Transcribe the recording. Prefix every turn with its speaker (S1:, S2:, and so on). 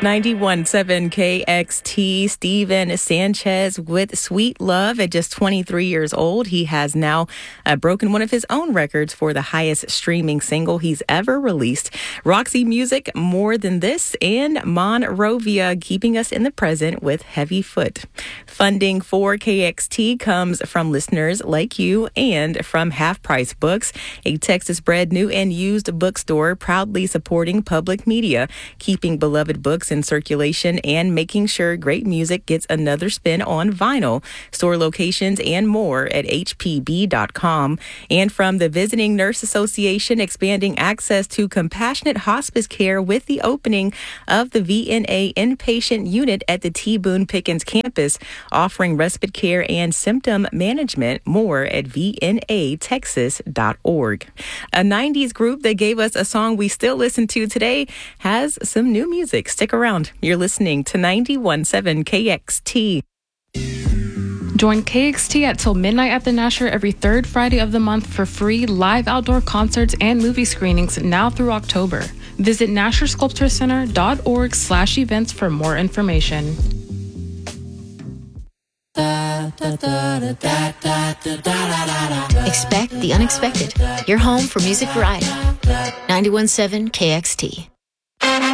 S1: 91.7 KXT, Steven Sanchez with Sweet Love. At just 23 years old, he has now broken one of his own records for the highest streaming single he's ever released. Roxy Music, More Than This, and Monrovia keeping us in the present with Heavy Foot. Funding for KXT comes from listeners like you and from Half Price Books, a Texas-bred new and used bookstore proudly supporting public media, keeping beloved books in circulation and making sure great music gets another spin on vinyl. Store locations and more at hpb.com. And from the Visiting Nurse Association, expanding access to compassionate hospice care with the opening of the VNA inpatient unit at the T. Boone Pickens campus, offering respite care and symptom management. More at vnatexas.org. A 90s group that gave us a song we still listen to today has some new music. Stick around. You're listening to 91.7 KXT.
S2: Join KXT at till midnight at the Nasher every third Friday of the month for free live outdoor concerts and movie screenings now through October. Visit NasherSculptureCenter.org/events for more information.
S3: Expect the unexpected. Your home for music variety. 91.7 KXT.